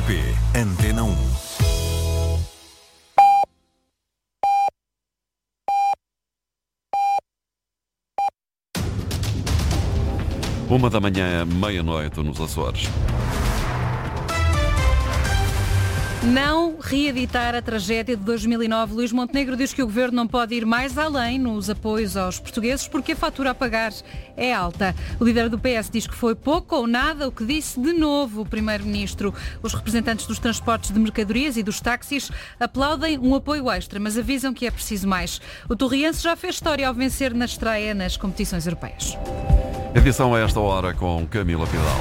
RTP Antena 1. Uma da manhã, meia-noite nos Açores. Não reeditar a tragédia de 2009. Luís Montenegro diz que o Governo não pode ir mais além nos apoios aos portugueses porque a fatura a pagar é alta. O líder do PS diz que foi pouco ou nada, o que disse de novo o Primeiro-Ministro. Os representantes dos transportes de mercadorias e dos táxis aplaudem um apoio extra, mas avisam que é preciso mais. O torriense já fez história ao vencer na estreia nas competições europeias. Edição a esta hora com Camila Pidal.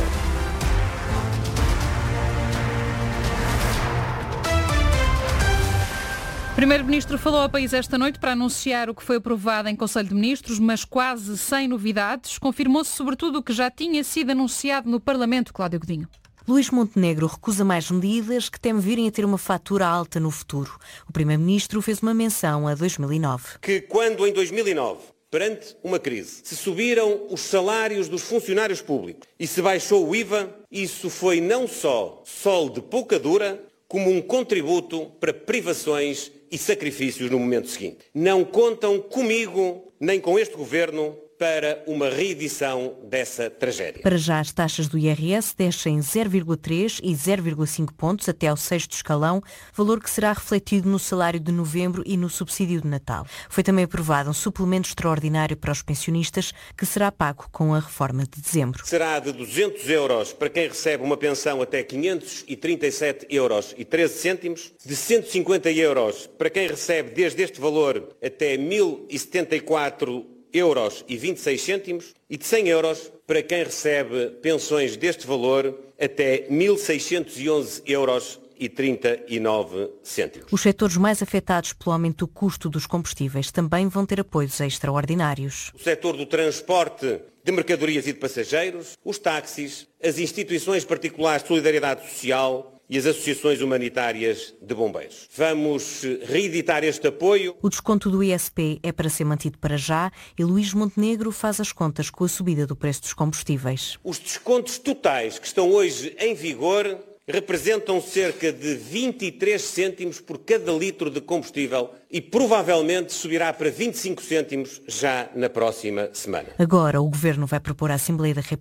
O Primeiro-Ministro falou ao país esta noite para anunciar o que foi aprovado em Conselho de Ministros, mas quase sem novidades. Confirmou-se sobretudo o que já tinha sido anunciado no Parlamento, Cláudio Godinho. Luís Montenegro recusa mais medidas que teme virem a ter uma fatura alta no futuro. O Primeiro-Ministro fez uma menção a 2009. Que quando em 2009, perante uma crise, se subiram os salários dos funcionários públicos e se baixou o IVA, isso foi não só sol de pouca dura, como um contributo para privações e sacrifícios no momento seguinte. Não contam comigo, nem com este Governo, para uma reedição dessa tragédia. Para já, as taxas do IRS descem 0,3 e 0,5 pontos até ao 6º escalão, valor que será refletido no salário de novembro e no subsídio de Natal. Foi também aprovado um suplemento extraordinário para os pensionistas, que será pago com a reforma de dezembro. Será de 200 euros para quem recebe uma pensão até 537 euros e 13 cêntimos, de 150 euros para quem recebe desde este valor até 1.074 euros e 26 cêntimos e de 100 euros para quem recebe pensões deste valor até 1.611 euros e 39 cêntimos. Os setores mais afetados pelo aumento do custo dos combustíveis também vão ter apoios extraordinários. O setor do transporte de mercadorias e de passageiros, os táxis, as instituições particulares de solidariedade social e as associações humanitárias de bombeiros. Vamos reeditar este apoio. O desconto do ISP é para ser mantido para já e Luís Montenegro faz as contas com a subida do preço dos combustíveis. Os descontos totais que estão hoje em vigor representam cerca de 23 cêntimos por cada litro de combustível e provavelmente subirá para 25 cêntimos já na próxima semana. Agora o Governo vai propor à Assembleia da República